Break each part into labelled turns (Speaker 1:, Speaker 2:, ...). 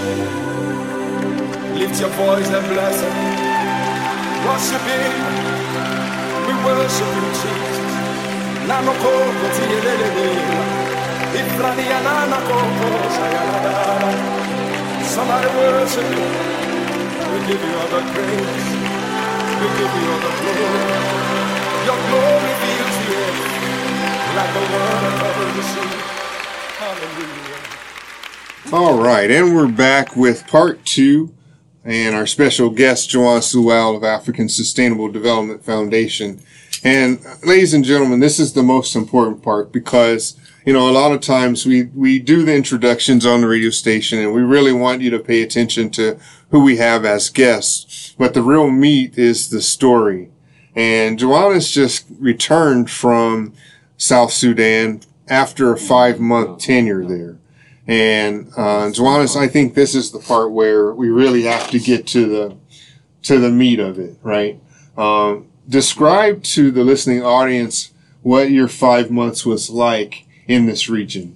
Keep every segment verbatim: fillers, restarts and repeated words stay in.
Speaker 1: Lift your voice and bless him. Worship him. We worship you, Jesus. Nano koko tiyelelele. Ifrani yanana koko shayalada. Somebody worship him. We give you all the praise. We give you all the glory. Your glory fills the earth like the water covers the sea. Hallelujah.
Speaker 2: All right, and we're back with part two, and our special guest, Juwan Sewell of African Sustainable Development Foundation. And ladies and gentlemen, this is the most important part because, you know, a lot of times we, we do the introductions on the radio station and we really want you to pay attention to who we have as guests. But the real meat is the story. And Juwan has just returned from South Sudan after a five-month tenure there. And, uh, Juwan, I think this is the part where we really have to get to the, to the meat of it, right? Um, describe to the listening audience what your five months was like in this region.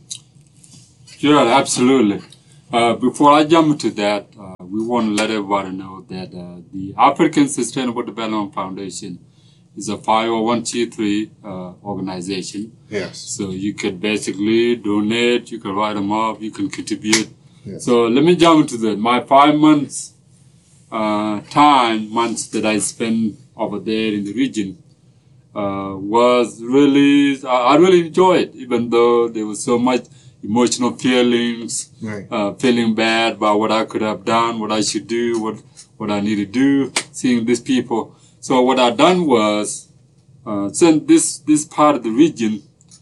Speaker 3: Sure, absolutely. Uh, before I jump into that, uh, we want to let everybody know that, uh, the African Sustainable Development Foundation is a five oh one c three uh, organization.
Speaker 2: Yes.
Speaker 3: So you could basically donate, you can write them up, you can contribute.
Speaker 2: Yes.
Speaker 3: So let me jump into that. My five months uh, time, months that I spent over there in the region uh, was really, I, I really enjoyed it, even though there was so much emotional feelings,
Speaker 2: right.
Speaker 3: uh, feeling bad about what I could have done, what I should do, what, what I need to do, seeing these people. So what I done was, uh, send this, this part of the region,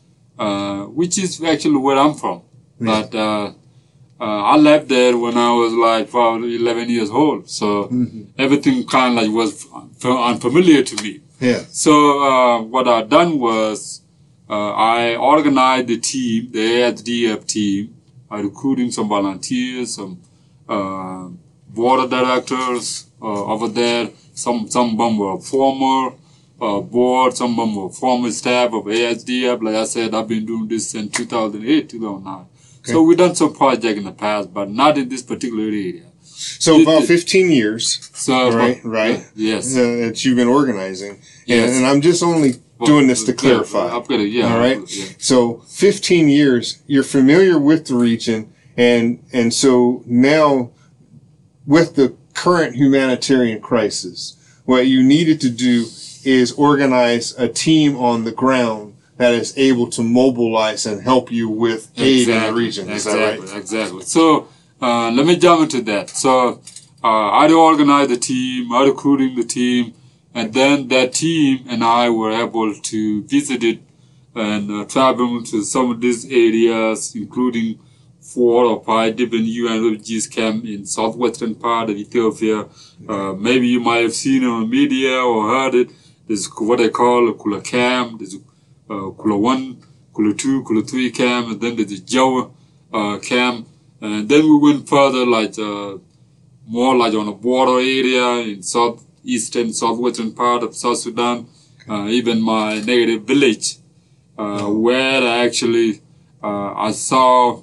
Speaker 3: uh, which is actually where I'm from. Yeah. But, uh, uh, I left there when I was like probably eleven years old. So mm-hmm. everything kind of like was unfamiliar to me.
Speaker 2: Yeah.
Speaker 3: So, uh, what I done was, uh, I organized the team, the A S D F team, by recruiting some volunteers, some, uh, board of directors, uh, over there. Some, some of them were former, uh, board, some of them were former staff of A S D F. Like I said, I've been doing this since two thousand eight, two thousand nine. Okay. So we've done some projects in the past, but not in this particular area.
Speaker 2: So about fifteen years,
Speaker 3: so
Speaker 2: right,
Speaker 3: about,
Speaker 2: right?
Speaker 3: Uh, yes.
Speaker 2: Uh, that you've been organizing.
Speaker 3: Yes.
Speaker 2: And, and I'm just only well, doing this to clarify.
Speaker 3: Yeah, I've got it, yeah.
Speaker 2: All right.
Speaker 3: Yeah.
Speaker 2: So fifteen years, you're familiar with the region, and, and so now with the current humanitarian crisis, what you needed to do is organize a team on the ground that is able to mobilize and help you with aid
Speaker 3: exactly.
Speaker 2: in the region. Is
Speaker 3: exactly.
Speaker 2: that right?
Speaker 3: Exactly. So, uh, let me jump into that. So, uh, I organized the team, I recruiting the team, and then that team and I were able to visit it and uh, travel to some of these areas, including four or five different U N refugees camp in southwestern part of Ethiopia. Uh, maybe you might have seen it on media or heard it. There's what they call a Kula camp. There's uh, Kula one, Kula two, Kula three camp, and then there's a Jawa uh, camp. And then we went further, like uh, more like on a border area in southeastern, southwestern part of South Sudan. Uh, even my native village, uh, where I actually uh, I saw.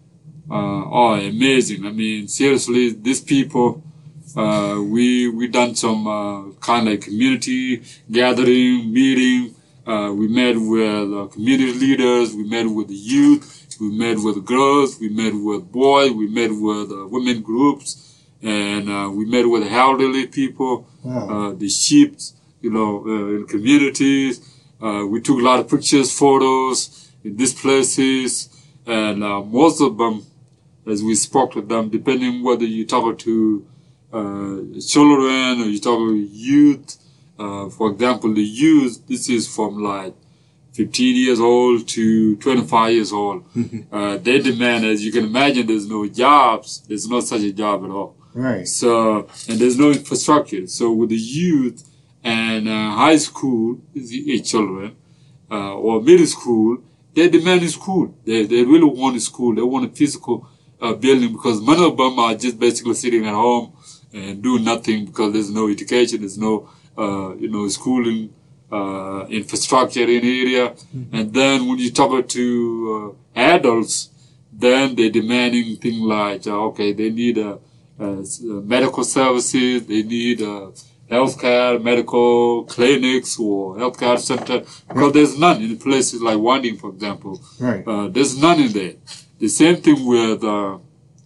Speaker 3: Uh, oh, amazing. I mean, seriously, these people, uh, we, we done some, uh, kind of like community gathering, meeting. Uh, we met with uh, community leaders. We met with the youth. We met with girls. We met with boys. We met with uh, women groups. And, uh, we met with elderly people, wow. uh, the sheep, you know, uh, in communities. Uh, we took a lot of pictures, photos in these places. And, uh, most of them, as we spoke to them, depending whether you talk to uh, children or you talk to youth. Uh, for example, the youth, this is from like fifteen years old to twenty-five years old. uh, they demand, as you can imagine, there's no jobs. There's not such a job at all.
Speaker 2: Right.
Speaker 3: So, and there's no infrastructure. So with the youth and uh, high school children uh, or middle school, they demand a school. They, they really want a school. They want a physical Uh, building, because many of them are just basically sitting at home and doing nothing because there's no education, there's no, uh, you know, schooling, uh, infrastructure in the area. Mm-hmm. And then when you talk to uh, adults, then they're demanding things like, uh, okay, they need uh, uh, medical services, they need uh, healthcare, medical clinics or healthcare center, because there's none in places like Wanding, for example.
Speaker 2: Right.
Speaker 3: Uh, there's none in there. The same thing with uh,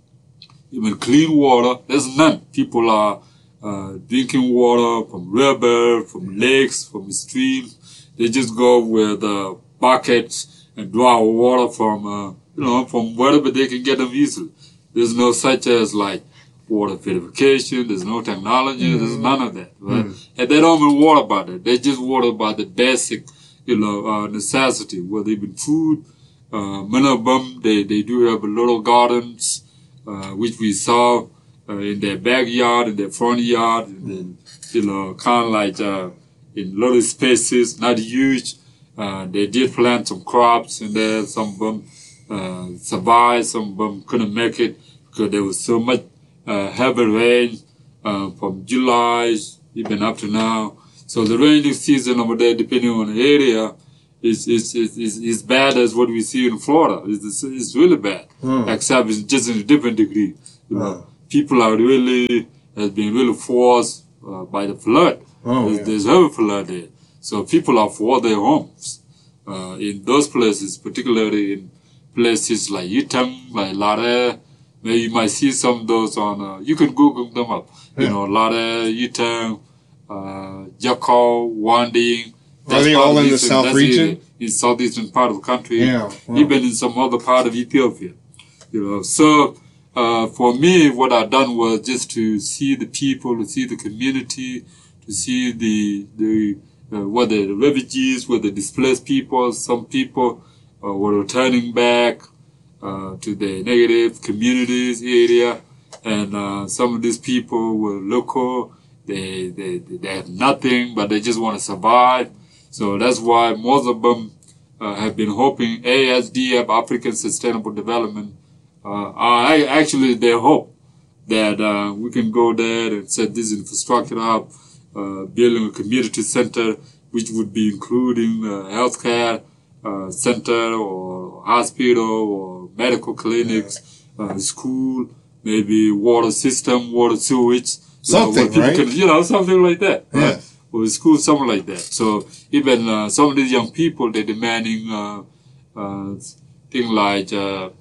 Speaker 3: even clean water. There's none. People are uh, drinking water from river, from lakes, from streams. They just go with uh, buckets and draw water from, uh, you know, from wherever they can get them easily. There's no such as like water purification. There's no technology. Mm-hmm. There's none of that. Right? Mm-hmm. And they don't even worry about it. They just worry about the basic, you know, uh, necessity, whether even food. Uh, many of them, they, they do have little gardens, uh, which we saw uh, in their backyard, in their front yard, and then, you know, kind of like uh, in little spaces, not huge. Uh, they did plant some crops in there. Some of them uh, survived, some of them couldn't make it because there was so much uh, heavy rain uh, from July even up to now. So the rainy season over there, depending on the area, is is is is, is bad as what we see in Florida. It's, it's really bad, mm. except it's just in a different degree. You know, mm. people are really has been really forced uh, by the flood. Oh, there's, yeah. there's heavy flood there, so people are for their homes uh, in those places, particularly in places like Yutang, like Lare. Maybe you might see some of those on. Uh, you can Google them up. Yeah. You know, Lare, Yutang, uh, Jakau, Wanding.
Speaker 2: Are they all in the south region?
Speaker 3: In southeastern part of the country,
Speaker 2: yeah, wow.
Speaker 3: even in some other part of Ethiopia. You know, so uh, for me, what I done was just to see the people, to see the community, to see the the uh, whether the refugees, whether displaced people. Some people uh, were returning back uh, to their native communities area, and uh, some of these people were local. They they they have nothing, but they just want to survive. So that's why most of them uh, have been hoping A S D F, African Sustainable Development, uh, are actually their hope that uh, we can go there and set this infrastructure up, uh, building a community center, which would be including uh, healthcare uh, center or hospital or medical clinics, uh, school, maybe water system, water sewage.
Speaker 2: Something,
Speaker 3: know,
Speaker 2: right?
Speaker 3: Can, you know, something like that,
Speaker 2: yeah.
Speaker 3: right? Or school, something like that. So even uh, some of these young people, they're demanding uh, uh, things like uh,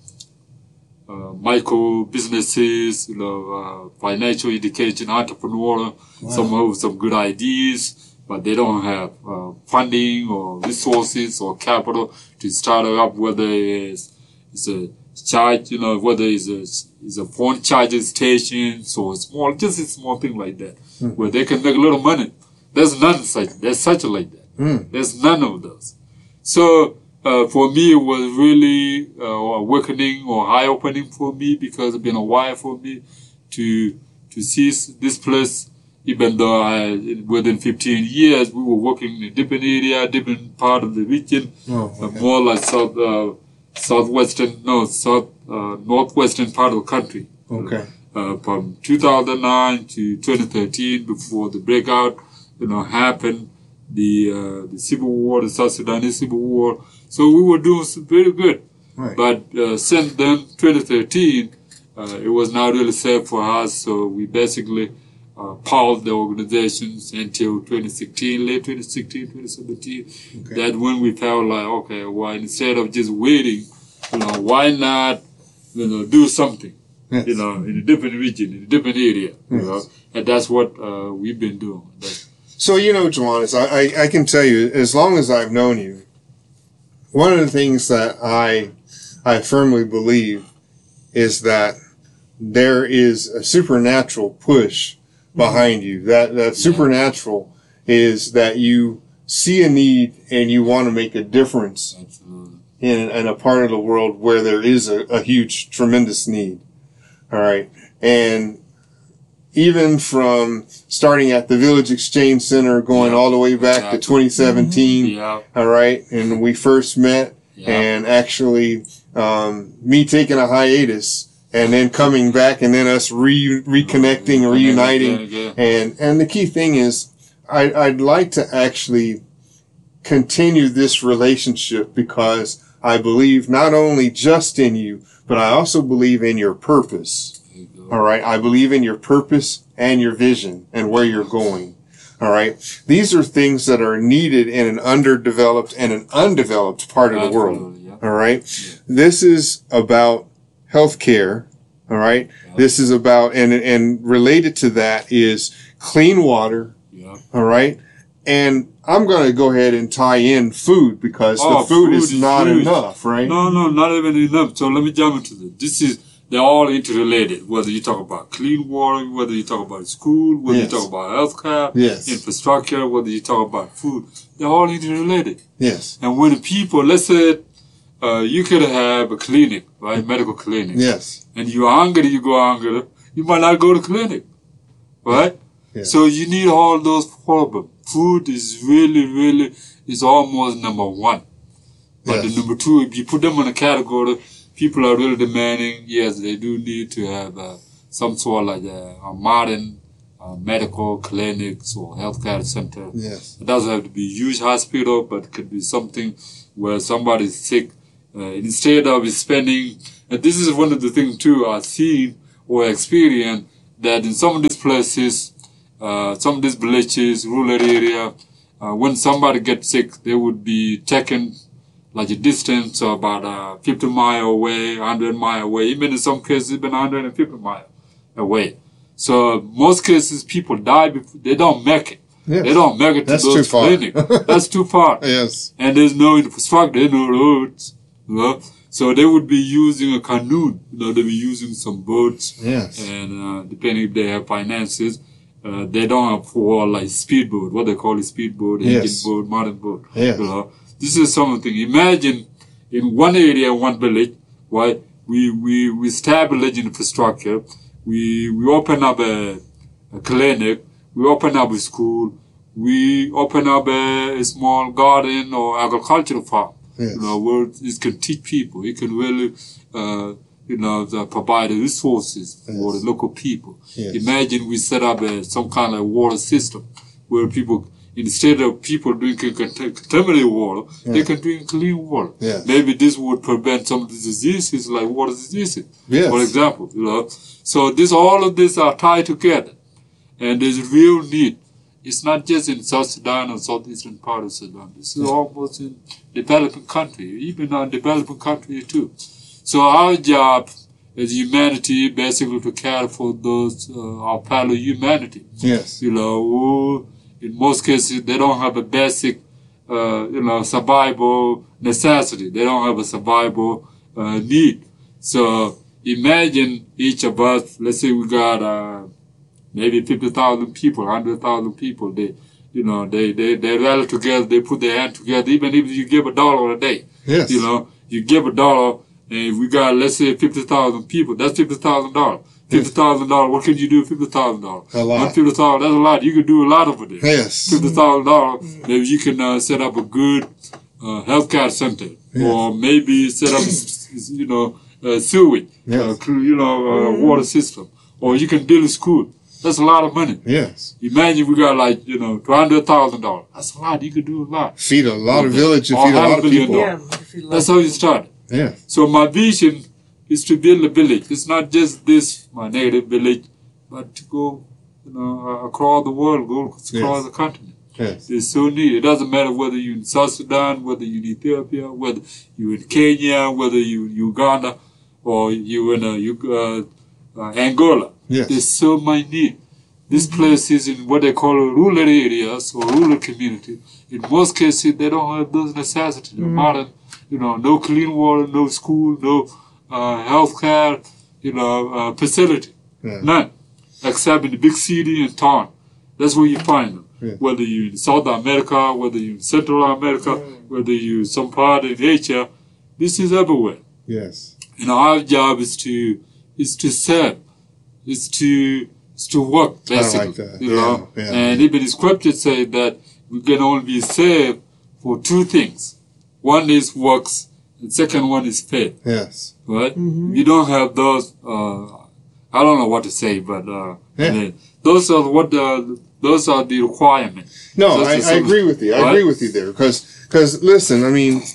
Speaker 3: uh, micro businesses, you know, uh, financial education, entrepreneur. Wow. Some have some good ideas, but they don't have uh, funding or resources or capital to start it up. Whether it's, it's a charge, you know, whether it's a it's a phone charging station, so small, just a small thing like that, mm. where they can make a little money. There's none such, there's such like that. Mm. There's none of those. So, uh, for me, it was really, uh, awakening or eye-opening for me because it's been a while for me to, to see this place, even though I, within fifteen years, we were working in a different area, different part of the region, oh, okay. uh, more like south, uh, southwestern, no, south, uh, northwestern part of the country.
Speaker 2: Okay.
Speaker 3: Uh, from two thousand nine to twenty thirteen, before the breakout, you know, happened, the uh, the civil war, the South Sudanese civil war. So we were doing very good.
Speaker 2: Right.
Speaker 3: But uh, since then, twenty thirteen, uh, it was not really safe for us. So we basically uh, paused the organizations until twenty sixteen, late twenty sixteen, twenty seventeen. Okay. That when we felt like, okay, well, instead of just waiting, you know, why not, you know, do something, yes. you know, in a different region, in a different area, yes. you know, and that's what uh, we've been doing. That's,
Speaker 2: So, you know, Johannes, I, I, I can tell you, as long as I've known you, one of the things that I I firmly believe is that there is a supernatural push behind you. That that yeah. supernatural is that you see a need and you want to make a difference in, in a part of the world where there is a, a huge, tremendous need. All right. And even from starting at the Village Exchange Center, going yeah, all the way back exactly. to twenty seventeen, mm-hmm. yeah. all right, and we first met, yeah. and actually um, me taking a hiatus, and then coming back, and then us re- reconnecting, mm-hmm. reuniting, yeah, yeah. and and the key thing is, I, I'd like to actually continue this relationship because I believe not only just in you, but I also believe in your purpose. All right. I believe in your purpose and your vision and where you're going. All right. These are things that are needed in an underdeveloped and an undeveloped part of the world.
Speaker 3: Yeah.
Speaker 2: All right. Yeah. This is about healthcare. All right. Yeah. This is about, and, and related to that is clean water.
Speaker 3: Yeah.
Speaker 2: All right. And I'm going to go ahead and tie in food because
Speaker 3: oh,
Speaker 2: the food,
Speaker 3: food
Speaker 2: is,
Speaker 3: is
Speaker 2: not
Speaker 3: huge.
Speaker 2: enough, right?
Speaker 3: No, no, not even enough. So let me jump into this. This is, they're all interrelated, whether you talk about clean water, whether you talk about school, whether
Speaker 2: yes.
Speaker 3: you talk about healthcare,
Speaker 2: yes.
Speaker 3: infrastructure, whether you talk about food. They're all interrelated.
Speaker 2: Yes.
Speaker 3: And when people, let's say, uh, you could have a clinic, right? Medical clinic.
Speaker 2: Yes.
Speaker 3: And you're hungry, you go hungry, you might not go to clinic, right?
Speaker 2: Yes.
Speaker 3: So you need all those problems. Food is really, really, is almost number one. But
Speaker 2: yes.
Speaker 3: the number two, if you put them in a category, people are really demanding, yes, they do need to have uh, some sort of like a, a modern uh, medical clinics or healthcare center.
Speaker 2: Yes.
Speaker 3: It doesn't have to be a huge hospital, but it could be something where somebody's sick. Uh, instead of spending, and this is one of the things too I've seen or experienced, that in some of these places, uh, some of these villages, rural area, uh, when somebody gets sick, they would be taken like a distance of about uh, fifty miles away, one hundred miles away, even in some cases, even one hundred fifty miles away. So most cases, people die before, they don't make it.
Speaker 2: Yes.
Speaker 3: They don't make it to
Speaker 2: That's
Speaker 3: those
Speaker 2: too far.
Speaker 3: clinics. That's too far.
Speaker 2: Yes.
Speaker 3: And there's no infrastructure, no roads. You know? So they would be using a canoe. You know, they'd be using some boats.
Speaker 2: Yes.
Speaker 3: And uh, depending if they have finances, uh, they don't have for like speedboat, what they call a speedboat,
Speaker 2: yes.
Speaker 3: engine boat, modern boat.
Speaker 2: Yes.
Speaker 3: You know? This is something. Imagine in one area, one village, right? We we we establish infrastructure. We we open up a, a clinic. We open up a school. We open up a, a small garden or agricultural farm.
Speaker 2: Yes.
Speaker 3: You know, where it can teach people. It can really, uh, you know, the, provide the resources
Speaker 2: yes.
Speaker 3: for the local people.
Speaker 2: Yes.
Speaker 3: Imagine we set up a, some kind of water system where people, instead of people drinking contaminated water, yeah. they can drink clean water.
Speaker 2: Yes.
Speaker 3: Maybe this would prevent some of the diseases like water diseases,
Speaker 2: yes.
Speaker 3: for example. You know, so this all of this are tied together, and there's real need. It's not just in South Sudan or southeastern part of Sudan. This is almost in developing country, even in developing country too. So our job as humanity, basically to care for those uh, our fellow humanity.
Speaker 2: Yes.
Speaker 3: You know, who in most cases they don't have a basic, uh, you know, survival necessity. They don't have a survival uh, need. So imagine each of us. Let's say we got. Uh, Maybe fifty thousand people, one hundred thousand people, they, you know, they, they, they rally together, they put their hand together, even if you give a dollar a day.
Speaker 2: Yes.
Speaker 3: You know, you give a dollar, and if we got, let's say, fifty thousand people, that's fifty thousand dollars. fifty thousand dollars, what can you do with fifty thousand dollars?
Speaker 2: A lot.
Speaker 3: fifty thousand dollars, that's a lot. You can do a lot over there.
Speaker 2: Yes.
Speaker 3: fifty thousand dollars, maybe you can uh, set up a good uh, healthcare center,
Speaker 2: yes.
Speaker 3: or maybe set up, you know, uh, sewage,
Speaker 2: yes.
Speaker 3: uh, you know, uh, water system, or you can build a school. That's a lot of money.
Speaker 2: Yes.
Speaker 3: Imagine we got like, you know, two hundred thousand dollars. That's a lot. You could do a lot.
Speaker 2: Feed a lot of villages,
Speaker 3: Or
Speaker 2: feed a
Speaker 3: half
Speaker 2: lot of
Speaker 3: billion
Speaker 2: people.
Speaker 3: dollars. Yeah, that's how you start.
Speaker 2: Yeah.
Speaker 3: So my vision is to build a village. It's not just this, my native village, but to go, you know, across the world, go across yes. the continent.
Speaker 2: Yes.
Speaker 3: It's so neat. It doesn't matter whether you're in South Sudan, whether you're in Ethiopia, whether you're in Kenya, whether you're in Uganda, or you're in uh, uh, uh, Angola.
Speaker 2: Yes.
Speaker 3: There's so much need. This place is in what they call rural areas or rural community. In most cases, they don't have those necessities. Mm-hmm. Modern, you know, no clean water, no school, no uh, health care, you know, uh, facility. Yeah. None. Except in the big city and town. That's where you find them. Yeah. Whether you're in South America, whether you're in Central America, mm-hmm. whether you're some part in Asia, this is everywhere.
Speaker 2: Yes.
Speaker 3: And our job is to, is to serve, is to, to work, basically,
Speaker 2: like that.
Speaker 3: you
Speaker 2: yeah,
Speaker 3: know.
Speaker 2: Yeah.
Speaker 3: And even the scripture say that we can only be saved for two things. One is works, and second one is faith.
Speaker 2: Yes.
Speaker 3: Right? Mm-hmm. You don't have those, uh, I don't know what to say, but, uh,
Speaker 2: yeah.
Speaker 3: those are what the, those are the requirements.
Speaker 2: No, I, I agree with you. I right? agree with you there. Because, because listen, I mean,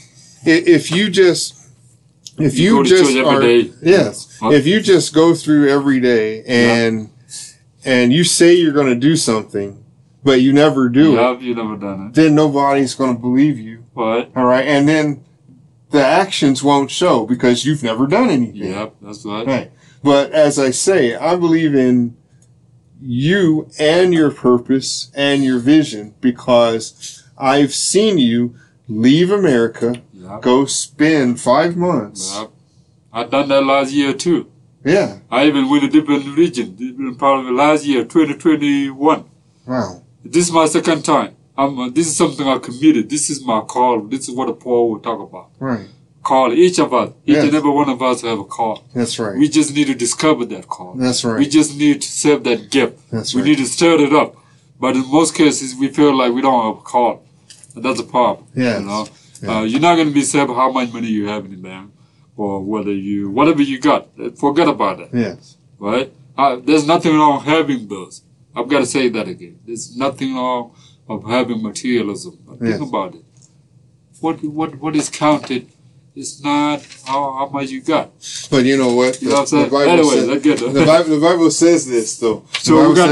Speaker 2: i- if you just, if
Speaker 3: You
Speaker 2: you,
Speaker 3: go to
Speaker 2: just
Speaker 3: church every
Speaker 2: are,
Speaker 3: day.
Speaker 2: yes,
Speaker 3: Huh?
Speaker 2: if you just go through every day and and you say you're going to do something, but you never do it,
Speaker 3: Yeah, you never done it.
Speaker 2: then nobody's going to believe you.
Speaker 3: What?
Speaker 2: All right, and then the actions won't show because you've never done anything.
Speaker 3: Yep, that's right.
Speaker 2: Right. But as I say, I believe in you and your purpose and your vision because I've seen you leave America,
Speaker 3: Yep.
Speaker 2: go spend five months.
Speaker 3: Yep. I done that last year too.
Speaker 2: Yeah.
Speaker 3: I even went a different region, different part of it last year, twenty twenty-one.
Speaker 2: Wow.
Speaker 3: This is my second time. I'm, uh, this is something I committed. This is my call. This is what Paul will talk about.
Speaker 2: Right.
Speaker 3: Call. Each of us, each
Speaker 2: Yes.
Speaker 3: and every one of us have a call.
Speaker 2: That's right.
Speaker 3: We just need to discover that call.
Speaker 2: That's right.
Speaker 3: We just need to serve that gift.
Speaker 2: That's
Speaker 3: we
Speaker 2: right.
Speaker 3: need to stir it up. But in most cases, we feel like we don't have a call. And that's a problem.
Speaker 2: Yes.
Speaker 3: You know?
Speaker 2: Yeah.
Speaker 3: Uh, you're not going to be saved how much money you have in the bank or whether you, whatever you got. Forget about that.
Speaker 2: Yes.
Speaker 3: Right? Uh, there's nothing wrong having those. I've got to say that again. There's nothing wrong of having materialism. But
Speaker 2: Yes.
Speaker 3: think about it. What what what is counted is not how, how much you got.
Speaker 2: But you know what?
Speaker 3: You know what I'm
Speaker 2: The- the
Speaker 3: saying?
Speaker 2: Bible
Speaker 3: Anyway,
Speaker 2: says-
Speaker 3: let's get
Speaker 2: the Bible, the Bible says this though. The
Speaker 3: So
Speaker 2: Bible
Speaker 3: we got